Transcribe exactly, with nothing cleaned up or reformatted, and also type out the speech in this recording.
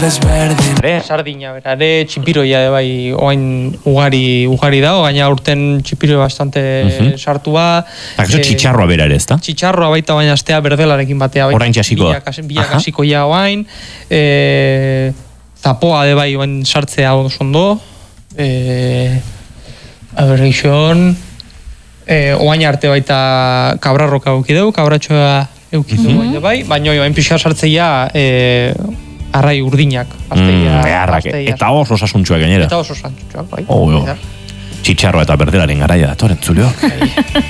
Sardina, bera, ere txipiroia bai, oain ugari, ugari dago, gaina urten txipiro bastante uh-huh. sartua. Akaso e, txitxarroa bera ere, ez da? Txitxarroa baita, baina astea berdelarekin batea. Orain txasikoa. Bilak hasiko ja oain. E, zapoa de bai, oain sartzea ondo. E, Aberreixon. E, oain arte baita kabrarroka eukideu, kabratxoa eukideu uh-huh. bai, baina oain pixka sartzea e, arrai urdinak. Azteia, mm, azteia, eta oso osasuntxuak gainera. Eta oso osasuntxuak, bai. Oh, txitxarroa eta berdelaren garaia datoren, Zulio.